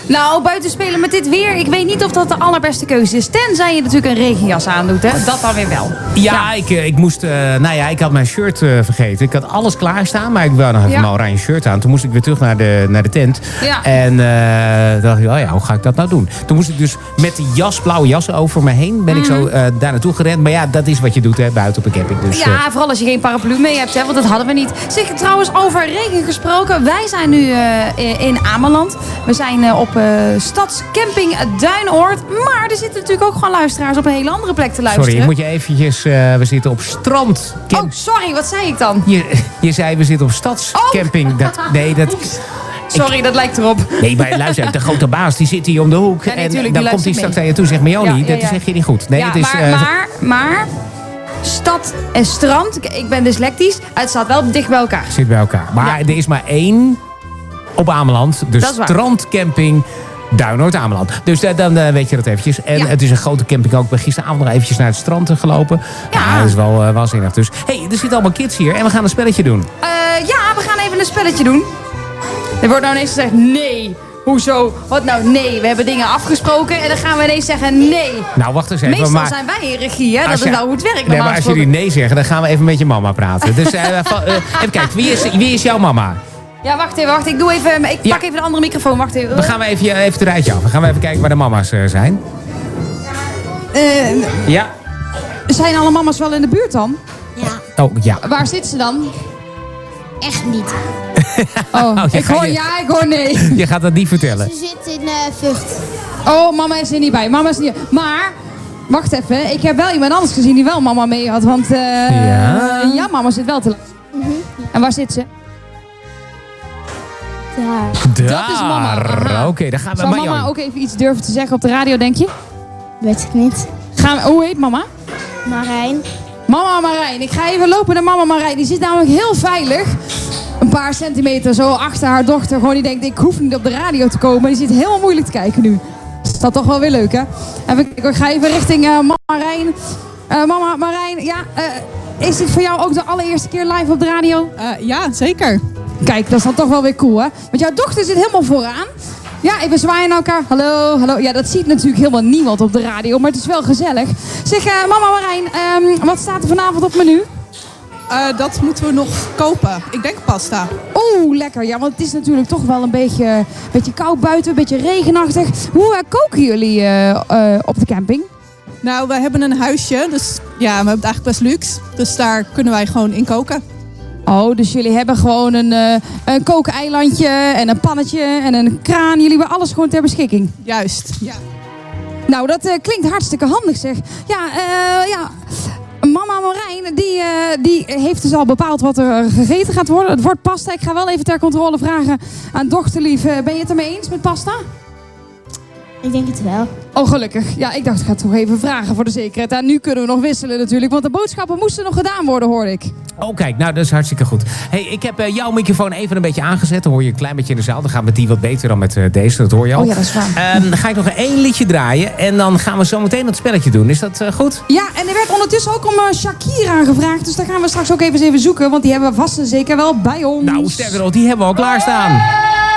Nou, buiten spelen met dit weer, ik weet niet of dat de allerbeste keuze is. Tenzij je natuurlijk een regenjas aandoet, hè. Dat dan weer wel. Ja, ik moest... ik had mijn shirt vergeten. Ik had alles klaarstaan, maar ik wou nog even mijn oranje shirt aan. Toen moest ik weer terug naar de tent. Ja. En dacht ik, hoe ga ik dat nou doen? Toen moest ik dus met de blauwe jas over me heen, ben ik zo daar naartoe gerend. Maar ja, dat is wat je doet, hè, buiten op een camping. Dus, ja, vooral als je geen paraplu mee hebt, hè, want dat hadden we niet. Zeg, trouwens, over regen gesproken. Wij zijn nu in Ameland. We zijn op Stadscamping Duinoord. Maar er zitten natuurlijk ook gewoon luisteraars op een hele andere plek te luisteren. Sorry, ik moet je eventjes... we zitten op strand... Oh, sorry, wat zei ik dan? Je zei, we zitten op Stadscamping. Sorry, dat lijkt erop. Nee, maar luister, de grote baas die zit hier om de hoek. Ja, en dan komt hij straks naar je toe en zegt... Meoni, dat zeg je niet goed. Nee, het is, maar... Stad en strand, ik ben dyslectisch. Het staat wel dicht bij elkaar. Zit bij elkaar. Maar er is maar één op Ameland. De strandcamping Duinoord-Ameland. Dus dan weet je dat eventjes. En het is een grote camping ook. Ik ben gisteravond nog eventjes naar het strand gelopen. Ja, dat is wel waanzinnig. Dus er zitten allemaal kids hier en we gaan een spelletje doen. We gaan even een spelletje doen. Er wordt nou ineens gezegd nee. Hoezo? Wat nou nee? We hebben dingen afgesproken en dan gaan we ineens zeggen nee. Nou, wacht eens even. Meestal zijn wij in regie, hè? Dat is nou hoe het werkt. Nee, maar als jullie nee zeggen, dan gaan we even met je mama praten. Dus even kijken, wie is jouw mama? Ja, wacht even. Ik pak even de andere microfoon. Wacht even. Dan gaan we even het rijtje af. Dan gaan we even kijken waar de mama's zijn. Ja. Zijn alle mama's wel in de buurt dan? Ja. Oh, ja. Waar zitten ze dan? Echt niet. Ik hoor nee. Je gaat dat niet vertellen. Ze zit in Vught. Oh, mama is er niet bij. Mama is niet. Maar, wacht even. Ik heb wel iemand anders gezien die wel mama mee had. Want mama zit wel te luisteren. En waar zit ze? Daar. Dat is mama. Oké, dan gaan we. Zou mama ook even iets durven te zeggen op de radio, denk je? Weet ik niet. Hoe heet mama? Marijn. Mama Marijn. Ik ga even lopen naar mama Marijn. Die zit namelijk heel veilig. Een paar centimeter zo achter haar dochter. Gewoon die denkt, ik hoef niet op de radio te komen. Die zit helemaal moeilijk te kijken nu. Is dat toch wel weer leuk, hè? Ik ga even richting mama Marijn. Mama Marijn, is dit voor jou ook de allereerste keer live op de radio? Ja, zeker. Kijk, dat is dan toch wel weer cool, hè? Want jouw dochter zit helemaal vooraan. Ja, even zwaaien naar elkaar. Hallo, hallo. Ja, dat ziet natuurlijk helemaal niemand op de radio, maar het is wel gezellig. Zeg, mama Marijn, wat staat er vanavond op het menu? Dat moeten we nog kopen. Ik denk pasta. Oeh, lekker. Ja, want het is natuurlijk toch wel een beetje koud buiten, een beetje regenachtig. Hoe koken jullie op de camping? Nou, we hebben een huisje, dus ja, we hebben het eigenlijk best luxe. Dus daar kunnen wij gewoon in koken. Oh, dus jullie hebben gewoon een kookeilandje en een pannetje en een kraan. Jullie hebben alles gewoon ter beschikking. Juist, ja. Nou, dat klinkt hartstikke handig, zeg. Mama Marijn, die heeft dus al bepaald wat er gegeten gaat worden. Het wordt pasta. Ik ga wel even ter controle vragen aan dochterlief. Ben je het ermee eens met pasta? Ik denk het wel. Oh, gelukkig. Ja, ik dacht, ik ga toch even vragen voor de zekerheid. En nu kunnen we nog wisselen natuurlijk, want de boodschappen moesten nog gedaan worden, hoorde ik. Oh, kijk, nou, dat is hartstikke goed. Hey, ik heb jouw microfoon even een beetje aangezet. Dan hoor je een klein beetje in de zaal. Dan gaat met die wat beter dan met deze, dat hoor je al. Oh ja, dat is waar. Dan ga ik nog één liedje draaien. En dan gaan we zo meteen het spelletje doen. Is dat goed? Ja, en er werd ondertussen ook om Shakira gevraagd. Dus daar gaan we straks ook even zoeken. Want die hebben we vast en zeker wel bij ons. Nou, sterker nog, die hebben we al klaarstaan.